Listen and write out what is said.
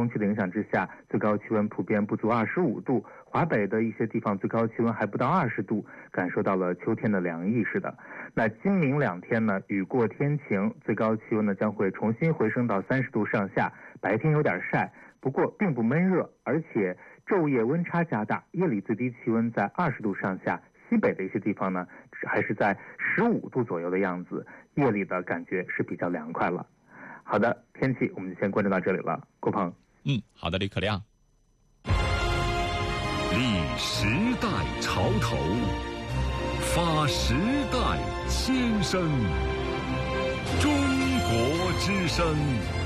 空气的影响之下，最高气温普遍不足25度，华北的一些地方最高气温还不到20度，感受到了秋天的凉意似的。那今明2天呢，雨过天晴，最高气温呢将会重新回升到30度上下，白天有点晒，不过并不闷热，而且昼夜温差加大，夜里最低气温在20度上下，西北的一些地方呢还是在15度左右的样子，夜里的感觉是比较凉快了。好的，天气我们就先关注到这里了，郭鹏。 好的，李可亮。 立时代潮头，发时代先声，中国之声。